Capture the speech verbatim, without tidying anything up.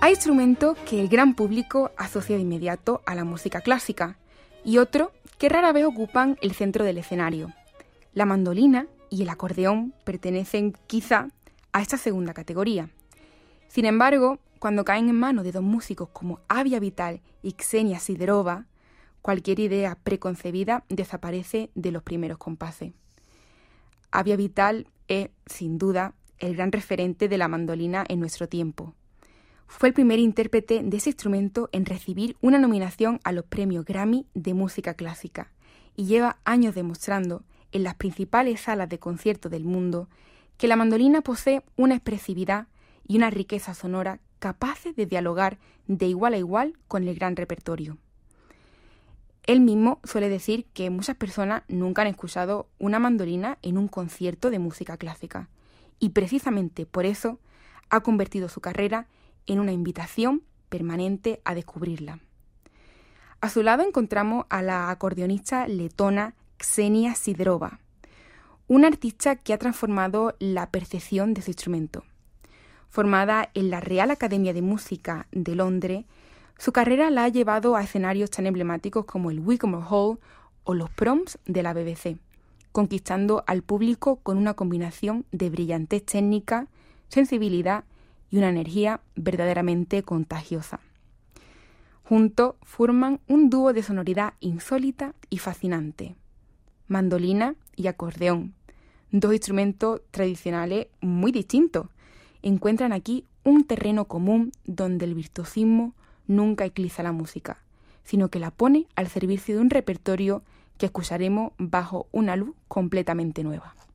Hay instrumentos que el gran público asocia de inmediato a la música clásica y otros que rara vez ocupan el centro del escenario. La mandolina y el acordeón pertenecen quizá a esta segunda categoría. Sin embargo, cuando caen en manos de dos músicos como Avia Vital y Ksenia Siderova, cualquier idea preconcebida desaparece de los primeros compases. Avia Vital es, sin duda, el gran referente de la mandolina en nuestro tiempo. Fue el primer intérprete de ese instrumento en recibir una nominación a los premios Grammy de música clásica y lleva años demostrando en las principales salas de concierto del mundo que la mandolina posee una expresividad y una riqueza sonora capaces de dialogar de igual a igual con el gran repertorio. Él mismo suele decir que muchas personas nunca han escuchado una mandolina en un concierto de música clásica y precisamente por eso ha convertido su carrera en una invitación permanente a descubrirla. A su lado encontramos a la acordeonista letona Ksenia Siderova, una artista que ha transformado la percepción de su instrumento. Formada en la Real Academia de Música de Londres, su carrera la ha llevado a escenarios tan emblemáticos como el Wigmore Hall o los Proms de la B B C, conquistando al público con una combinación de brillantez técnica, sensibilidad y una energía verdaderamente contagiosa. Juntos forman un dúo de sonoridad insólita y fascinante. Mandolina y acordeón, dos instrumentos tradicionales muy distintos, encuentran aquí un terreno común donde el virtuosismo nunca eclipsa la música, sino que la pone al servicio de un repertorio que escucharemos bajo una luz completamente nueva.